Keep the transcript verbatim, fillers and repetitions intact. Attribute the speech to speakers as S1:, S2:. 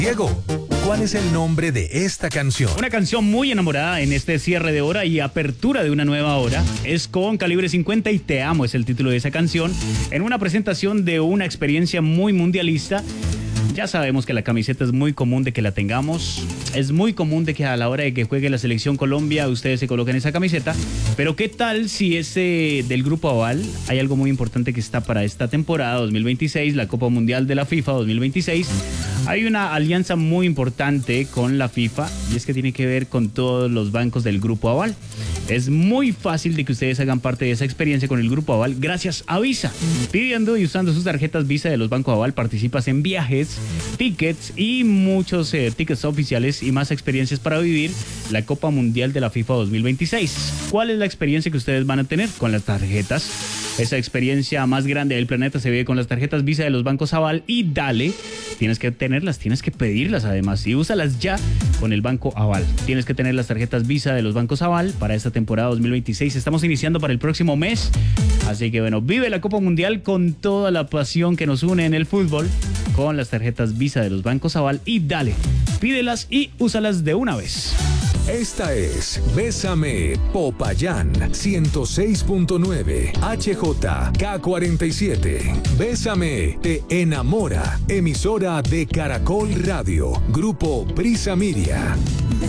S1: Diego, ¿cuál es el nombre de esta canción?
S2: Una canción muy enamorada en este cierre de hora y apertura de una nueva hora. Es con Calibre cincuenta y Te Amo es el título de esa canción. En una presentación de una experiencia muy mundialista. Ya sabemos que la camiseta es muy común de que la tengamos. Es muy común de que a la hora de que juegue la selección Colombia ustedes se coloquen esa camiseta. Pero ¿qué tal si ese del Grupo Aval? Hay algo muy importante que está para esta temporada dos mil veintiséis, la Copa Mundial de la FIFA dos mil veintiséis. Hay una alianza muy importante con la FIFA y es que tiene que ver con todos los bancos del Grupo Aval. Es muy fácil de que ustedes hagan parte de esa experiencia con el Grupo Aval gracias a Visa. Pidiendo y usando sus tarjetas Visa de los bancos Aval participas en viajes, tickets y muchos eh, tickets oficiales y más experiencias para vivir la Copa Mundial de la FIFA dos mil veintiséis. ¿Cuál es la experiencia que ustedes van a tener con las tarjetas? Esa experiencia más grande del planeta se vive con las tarjetas Visa de los bancos Aval y dale, tienes que tenerlas, tienes que pedirlas además y úsalas ya con el Banco Aval. Tienes que tener las tarjetas Visa de los bancos Aval para esta temporada dos mil veintiséis. Estamos iniciando para el próximo mes, así que bueno, vive la Copa Mundial con toda la pasión que nos une en el fútbol con las tarjetas Visa de los bancos Aval y dale, pídelas y úsalas de una vez.
S1: Esta es Bésame Popayán ciento seis punto nueve H J K cuarenta y siete. Bésame te enamora. Emisora de Caracol Radio. Grupo Prisa Miria.